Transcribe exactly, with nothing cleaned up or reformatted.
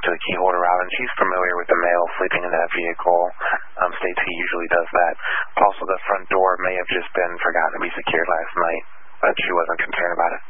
to the key holder route, and she's familiar with the male sleeping in that vehicle. Um, states he usually does that. Also, the front door may have just been forgotten to be secured last night, but she wasn't concerned about it.